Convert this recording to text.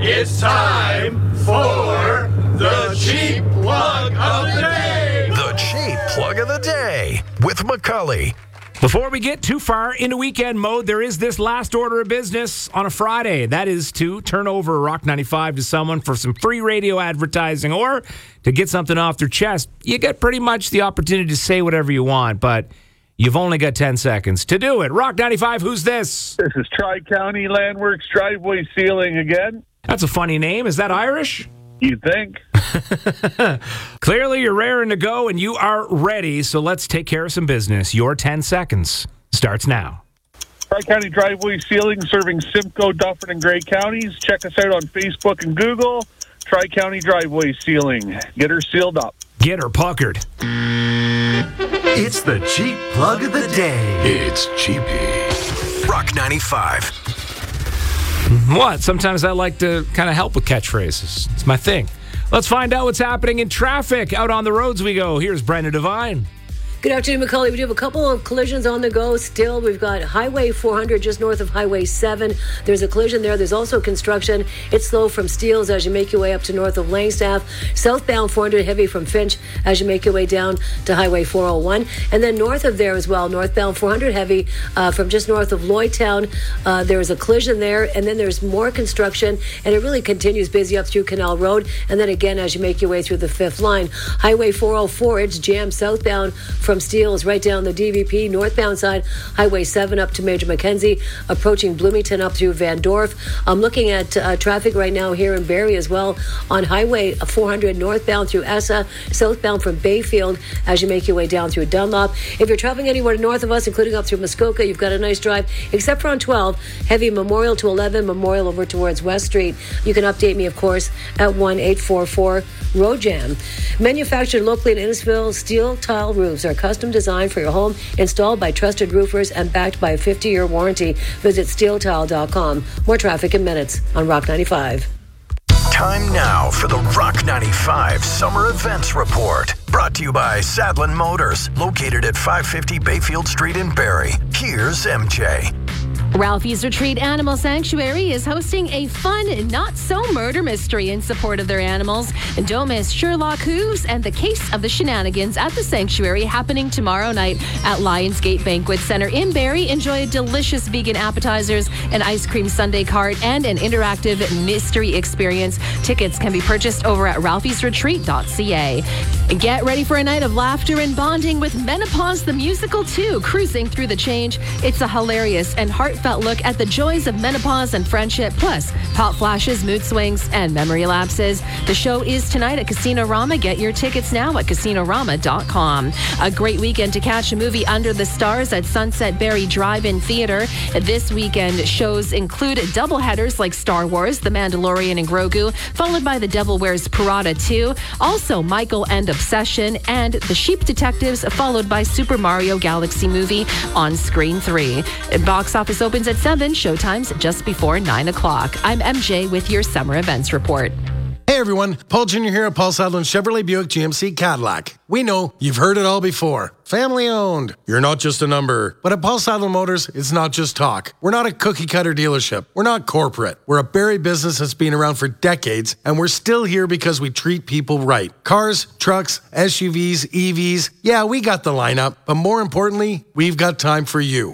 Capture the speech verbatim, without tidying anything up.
It's time for the Cheap Plug of the Day. The Cheap Plug of the Day with McCully. Before we get too far into weekend mode, there is this last order of business on a Friday. That is to turn over Rock ninety-five to someone for some free radio advertising or to get something off their chest. You get pretty much the opportunity to say whatever you want, but you've only got ten seconds to do it. Rock ninety-five, who's this? This is Tri-County Landworks Driveway Sealing again. That's a funny name. Is that Irish? You think? Clearly, you're raring to go and you are ready, so let's take care of some business. Your ten seconds starts now. Tri-County Driveway Sealing, serving Simcoe, Dufferin, and Grey counties. Check us out on Facebook and Google. Tri-County Driveway Sealing. Get her sealed up. Get her puckered. It's the Cheap Plug of the Day. It's cheapy. Rock ninety-five. What? Sometimes I like to kind of help with catchphrases. It's my thing. Let's find out what's happening in traffic. Out on the roads we go. Here's Brenda Devine. Good afternoon, McCully. We do have a couple of collisions on the go still. We've got Highway four hundred just north of Highway seven. There's a collision there. There's also construction. It's slow from Steeles as you make your way up to north of Langstaff. Southbound four hundred heavy from Finch as you make your way down to Highway four oh one. And then north of there as well, northbound four hundred heavy uh, from just north of Lloydtown. Uh, there is a collision there, and then there's more construction, and it really continues busy up through Canal Road. And then again, as you make your way through the fifth line, Highway four oh four, it's jammed southbound from From Steeles right down the D V P northbound side, Highway seven up to Major Mackenzie, approaching Bloomington up through Van Dorf. I'm looking at uh, traffic right now here in Barrie as well on Highway four hundred northbound through Essa, southbound from Bayfield as you make your way down through Dunlop. If you're traveling anywhere north of us, including up through Muskoka, you've got a nice drive, except for on twelve, heavy Memorial to eleven, Memorial over towards West Street. You can update me, of course, at one eight four four road jam. Manufactured locally in Innisfil, steel tile roofs are custom designed for your home, installed by trusted roofers and backed by a fifty-year warranty. Visit steel tile dot com. More traffic in minutes on Rock ninety-five. Time now for the Rock ninety-five Summer Events Report. Brought to you by Sadlin Motors, located at five fifty Bayfield Street in Barrie. Here's M J. Ralphie's Retreat Animal Sanctuary is hosting a fun, not-so-murder mystery in support of their animals. And don't miss Sherlock Hooves and the Case of the Shenanigans at the sanctuary, happening tomorrow night at Lionsgate Banquet Center in Barrie. Enjoy delicious vegan appetizers, an ice cream sundae cart, and an interactive mystery experience. Tickets can be purchased over at ralphies retreat dot c a. Get ready for a night of laughter and bonding with Menopause the Musical two, cruising through the change. It's a hilarious and heartfelt look at the joys of menopause and friendship, plus pop flashes, mood swings, and memory lapses. The show is tonight at Casino Rama. Get your tickets now at casino rama dot com. A great weekend to catch a movie under the stars at Sunset Berry Drive-In Theater. This weekend, shows include doubleheaders like Star Wars, The Mandalorian, and Grogu, followed by The Devil Wears Prada two. Also, Michael and Obsession, and The Sheep Detectives, followed by Super Mario Galaxy Movie on Screen three. Box office opens at seven, showtimes just before nine o'clock. I'm M J with your Summer Events Report. Hey everyone, Paul Junior here at Paul Sadlin Chevrolet Buick G M C Cadillac. We know you've heard it all before. Family owned. You're not just a number. But at Paul Sadlin Motors, it's not just talk. We're not a cookie cutter dealership. We're not corporate. We're a Barrie business that's been around for decades, and we're still here because we treat people right. Cars, trucks, S U Vs, E Vs. Yeah, we got the lineup, but more importantly, we've got time for you.